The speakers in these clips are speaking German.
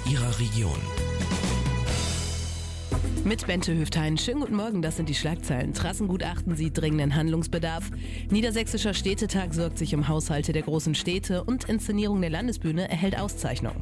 Ihrer Region. Mit Bente Höftein. Schönen guten Morgen, das sind die Schlagzeilen. Trassengutachten sieht dringenden Handlungsbedarf. Niedersächsischer Städtetag sorgt sich um Haushalte der großen Städte und Inszenierung der Landesbühne erhält Auszeichnung.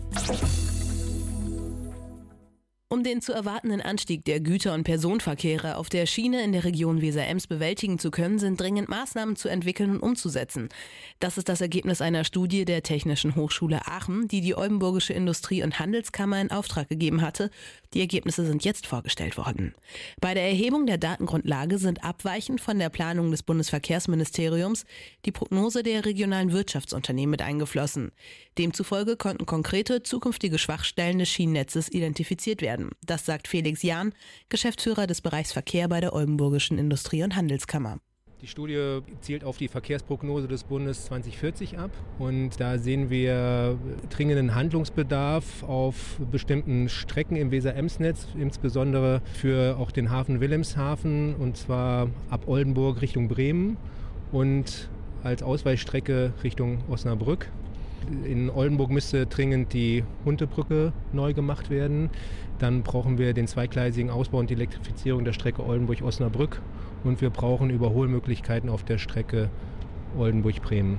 Um den zu erwartenden Anstieg der Güter- und Personenverkehre auf der Schiene in der Region Weser-Ems bewältigen zu können, sind dringend Maßnahmen zu entwickeln und umzusetzen. Das ist das Ergebnis einer Studie der Technischen Hochschule Aachen, die die Oldenburgische Industrie- und Handelskammer in Auftrag gegeben hatte. Die Ergebnisse sind jetzt vorgestellt worden. Bei der Erhebung der Datengrundlage sind abweichend von der Planung des Bundesverkehrsministeriums die Prognose der regionalen Wirtschaftsunternehmen mit eingeflossen. Demzufolge konnten konkrete zukünftige Schwachstellen des Schienennetzes identifiziert werden. Das sagt Felix Jahn, Geschäftsführer des Bereichs Verkehr bei der Oldenburgischen Industrie- und Handelskammer. Die Studie zielt auf die Verkehrsprognose des Bundes 2040 ab und da sehen wir dringenden Handlungsbedarf auf bestimmten Strecken im Weser-Ems-Netz, insbesondere für auch den Hafen Wilhelmshaven, und zwar ab Oldenburg Richtung Bremen und als Ausweichstrecke Richtung Osnabrück. In Oldenburg müsste dringend die Huntebrücke neu gemacht werden. Dann brauchen wir den zweigleisigen Ausbau und die Elektrifizierung der Strecke Oldenburg-Osnabrück. Und wir brauchen Überholmöglichkeiten auf der Strecke Oldenburg-Bremen.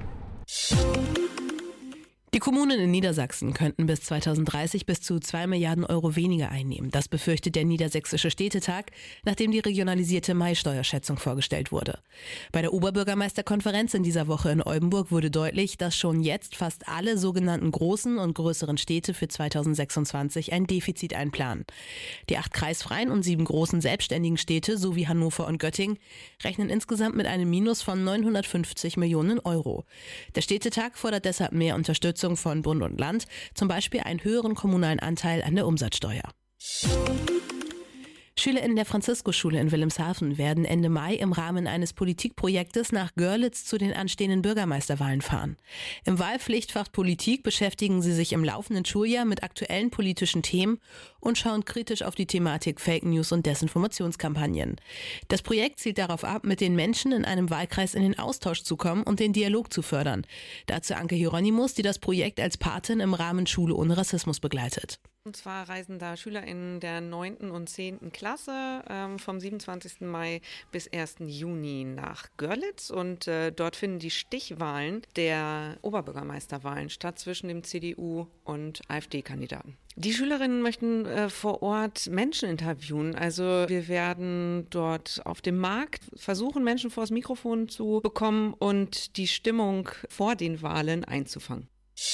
Die Kommunen in Niedersachsen könnten bis 2030 bis zu 2 Milliarden Euro weniger einnehmen. Das befürchtet der Niedersächsische Städtetag, nachdem die regionalisierte Mai-Steuerschätzung vorgestellt wurde. Bei der Oberbürgermeisterkonferenz in dieser Woche in Oldenburg wurde deutlich, dass schon jetzt fast alle sogenannten großen und größeren Städte für 2026 ein Defizit einplanen. Die 8 kreisfreien und 7 großen selbstständigen Städte sowie Hannover und Göttingen rechnen insgesamt mit einem Minus von 950 Millionen Euro. Der Städtetag fordert deshalb mehr Unterstützung von Bund und Land, zum Beispiel einen höheren kommunalen Anteil an der Umsatzsteuer. SchülerInnen der Franziskusschule in Wilhelmshaven werden Ende Mai im Rahmen eines Politikprojektes nach Görlitz zu den anstehenden Bürgermeisterwahlen fahren. Im Wahlpflichtfach Politik beschäftigen sie sich im laufenden Schuljahr mit aktuellen politischen Themen und schauen kritisch auf die Thematik Fake News und Desinformationskampagnen. Das Projekt zielt darauf ab, mit den Menschen in einem Wahlkreis in den Austausch zu kommen und den Dialog zu fördern. Dazu Anke Hieronymus, die das Projekt als Patin im Rahmen Schule ohne Rassismus begleitet. Und zwar reisen da SchülerInnen der 9. und 10. Klasse vom 27. Mai bis 1. Juni nach Görlitz und dort finden die Stichwahlen der Oberbürgermeisterwahlen statt zwischen dem CDU- und AfD-Kandidaten. Die Schülerinnen möchten vor Ort Menschen interviewen. Also wir werden dort auf dem Markt versuchen, Menschen vor das Mikrofon zu bekommen und die Stimmung vor den Wahlen einzufangen.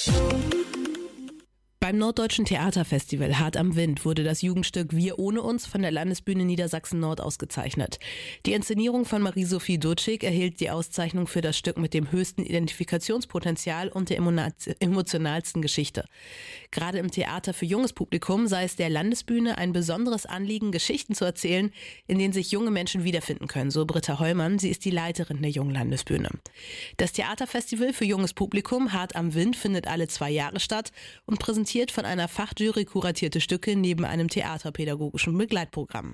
Beim Norddeutschen Theaterfestival Hart am Wind wurde das Jugendstück Wir ohne uns von der Landesbühne Niedersachsen-Nord ausgezeichnet. Die Inszenierung von Marie-Sophie Dutschig erhielt die Auszeichnung für das Stück mit dem höchsten Identifikationspotenzial und der emotionalsten Geschichte. Gerade im Theater für junges Publikum sei es der Landesbühne ein besonderes Anliegen, Geschichten zu erzählen, in denen sich junge Menschen wiederfinden können, so Britta Hollmann. Sie ist die Leiterin der Jungen Landesbühne. Das Theaterfestival für junges Publikum Hart am Wind findet alle 2 Jahre statt und präsentiert von einer Fachjury kuratierte Stücke neben einem theaterpädagogischen Begleitprogramm.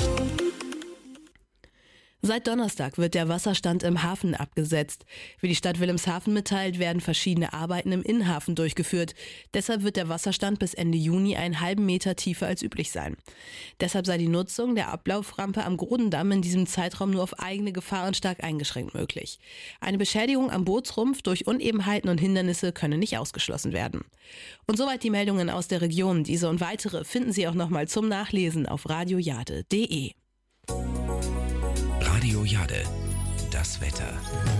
Seit Donnerstag wird der Wasserstand im Hafen abgesetzt. Wie die Stadt Wilhelmshaven mitteilt, werden verschiedene Arbeiten im Innenhafen durchgeführt. Deshalb wird der Wasserstand bis Ende Juni einen halben Meter tiefer als üblich sein. Deshalb sei die Nutzung der Ablauframpe am Grodendamm in diesem Zeitraum nur auf eigene Gefahr und stark eingeschränkt möglich. Eine Beschädigung am Bootsrumpf durch Unebenheiten und Hindernisse könne nicht ausgeschlossen werden. Und soweit die Meldungen aus der Region. Diese und weitere finden Sie auch nochmal zum Nachlesen auf radiojade.de. Radio Jade, das Wetter.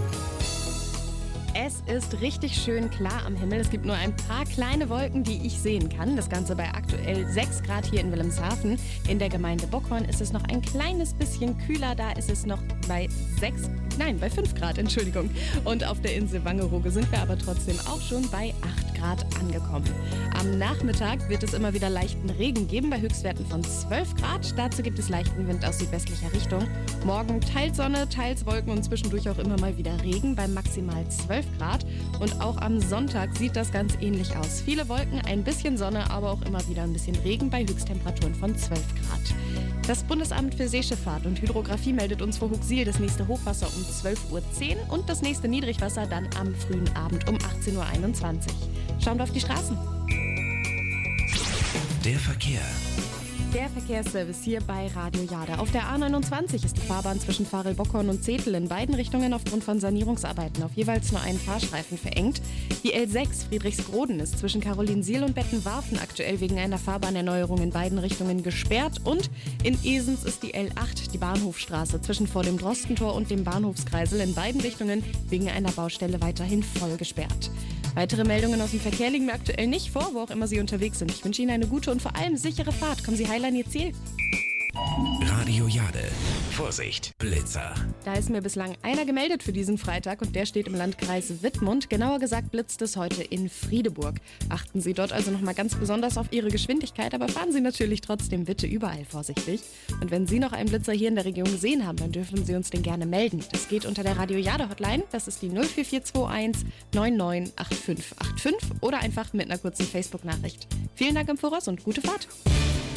Es ist richtig schön klar am Himmel. Es gibt nur ein paar kleine Wolken, die ich sehen kann. Das Ganze bei aktuell 6 Grad hier in Wilhelmshaven. In der Gemeinde Bockhorn ist es noch ein kleines bisschen kühler. Da ist es noch bei 5 Grad, Entschuldigung. Und auf der Insel Wangerooge sind wir aber trotzdem auch schon bei 8 Grad angekommen. Am Nachmittag wird es immer wieder leichten Regen geben bei Höchstwerten von 12 Grad. Dazu gibt es leichten Wind aus südwestlicher Richtung. Morgen teils Sonne, teils Wolken und zwischendurch auch immer mal wieder Regen bei maximal 12 Grad. Und auch am Sonntag sieht das ganz ähnlich aus. Viele Wolken, ein bisschen Sonne, aber auch immer wieder ein bisschen Regen bei Höchsttemperaturen von 12 Grad. Das Bundesamt für Seeschifffahrt und Hydrographie meldet uns vor Huxil das nächste Hochwasser um 12:10 Uhr und das nächste Niedrigwasser dann am frühen Abend um 18:21 Uhr. Schauen wir auf die Straßen. Der Verkehr. Der Verkehrsservice hier bei Radio Jade. Auf der A29 ist die Fahrbahn zwischen Varel-Bockhorn und Zetel in beiden Richtungen aufgrund von Sanierungsarbeiten auf jeweils nur einen Fahrstreifen verengt. Die L6 Friedrichsgroden ist zwischen Karolinsiel und Bettenwarfen aktuell wegen einer Fahrbahnnerneuerung in beiden Richtungen gesperrt. Und in Esens ist die L8, die Bahnhofstraße, zwischen vor dem Drostentor und dem Bahnhofskreisel in beiden Richtungen wegen einer Baustelle weiterhin voll gesperrt. Weitere Meldungen aus dem Verkehr liegen mir aktuell nicht vor, wo auch immer Sie unterwegs sind. Ich wünsche Ihnen eine gute und vor allem sichere Fahrt. Kommen Sie heil an Ihr Ziel. Radio Jade. Vorsicht, Blitzer. Da ist mir bislang einer gemeldet für diesen Freitag und der steht im Landkreis Wittmund. Genauer gesagt blitzt es heute in Friedeburg. Achten Sie dort also nochmal ganz besonders auf Ihre Geschwindigkeit, aber fahren Sie natürlich trotzdem bitte überall vorsichtig. Und wenn Sie noch einen Blitzer hier in der Region gesehen haben, dann dürfen Sie uns den gerne melden. Das geht unter der Radio Jade Hotline, das ist die 04421 998585 oder einfach mit einer kurzen Facebook-Nachricht. Vielen Dank im Voraus und gute Fahrt.